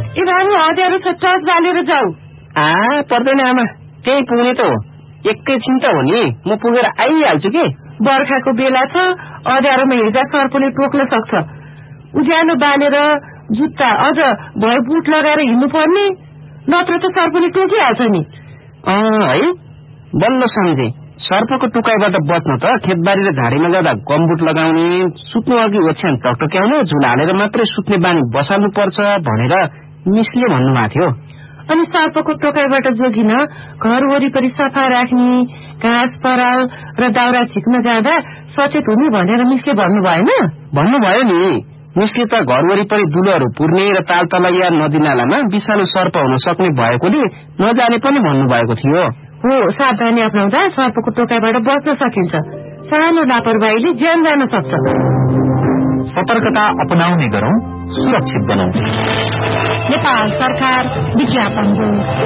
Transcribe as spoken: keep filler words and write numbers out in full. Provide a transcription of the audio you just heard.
ए बाबु अँध्यारो छ, टर्च बालेर जाऊ। आ पर्दैन आमा, त्यही पुग्ने त हो, एकैछिन त हो नि, म पुगेर आइहाल्छु के। बर्खाको बेला छ, अँध्यारोमा हिँड्दा सर्पले टोक्न सक्छ। उज्यालो बालेर जुत्ता अझ भए बुट लगाएर हिँड्नु पर्ने, नत्र त सर्पले टोकिहाल्छ नि। अँ है, बल्ल सम्झे। सर्पको टुकाइबाट बच्न त खेतबारी र झाडीमा जाँदा गमबुट लगाउने, सुत्नु अघि ओछ्यान टकटक्याउने, झुला हालेर मात्रै सुत्ने बानी बसाल्नु पर्छ भनेर मिसले भन्नुभएको थियो। अनि सर्पको टोकाइबाट जोगिन घर वरिपरि सफा राख्ने, घाँस पराल र दाउरा छिक्न जाँदा सचेत हुने भनेर मिसले भन्नु भएन? भन्नुभयो नि, मिसले त घर वरिपरि दुलोहरू पुर्ने र तालतलैया नदी नालामा विषालु सर्प हुन सक्ने भएकोले नजाने पनि भन्नुभएको थियो। हो, सावधानी अपनाउँदा सर्पको टोकाइबाट बच्न सकिन्छ। सानो लापरवाहीले ज्यान जान सक्छ। सतर्कता अपनाउने गरौं, सुरक्षित बनाऊ। नेपाल सरकार विज्ञापन